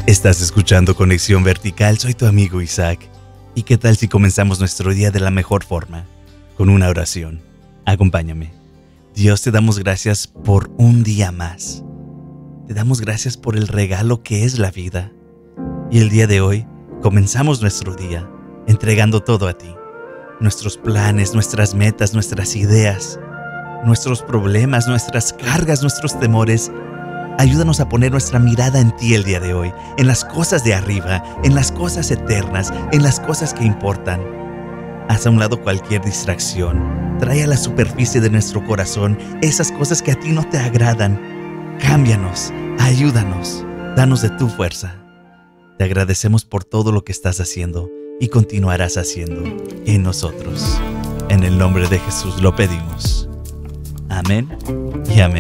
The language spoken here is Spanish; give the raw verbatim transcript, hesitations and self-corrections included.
Estás escuchando Conexión Vertical, soy tu amigo Isaac. ¿Y qué tal si comenzamos nuestro día de la mejor forma? Con una oración. Acompáñame. Dios, te damos gracias por un día más. Te damos gracias por el regalo que es la vida. Y el día de hoy comenzamos nuestro día entregando todo a ti. Nuestros planes, nuestras metas, nuestras ideas, nuestros problemas, nuestras cargas, nuestros temores. Ayúdanos a poner nuestra mirada en ti el día de hoy, en las cosas de arriba, en las cosas eternas, en las cosas que importan. Haz a un lado cualquier distracción. Trae a la superficie de nuestro corazón esas cosas que a ti no te agradan. Cámbianos, ayúdanos, danos de tu fuerza. Te agradecemos por todo lo que estás haciendo y continuarás haciendo en nosotros. En el nombre de Jesús lo pedimos. Amén y amén.